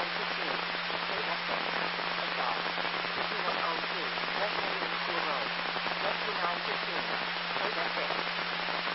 5915. State FM. Assault. 5102. Destination 0. 2915.